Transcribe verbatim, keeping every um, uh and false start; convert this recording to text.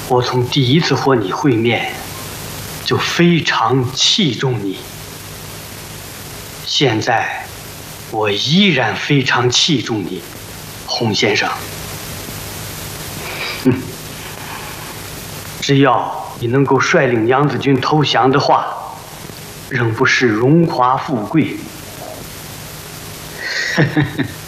我从第一次和你会面就非常器重你，现在我依然非常器重你，洪先生。嗯，只要你能够率领娘子军投降的话，仍不是荣华富贵。